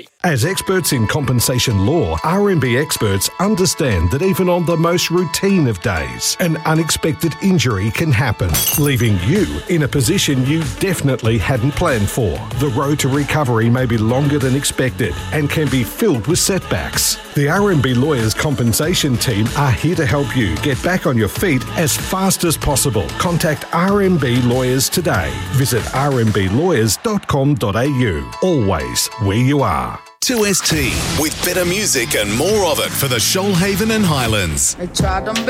As experts in compensation law, RMB experts understand that even on the most routine of days, an unexpected injury can happen, leaving you in a position you definitely hadn't planned for. The road to recovery may be longer than expected and can be filled with setbacks. The RMB Lawyers Compensation Team are here to help you get back on your feet as fast as possible. Contact RMB Lawyers today. Visit rmblawyers.com.au. Always where you are. 2ST with better music and more of it for the Shoalhaven and Highlands. I tried them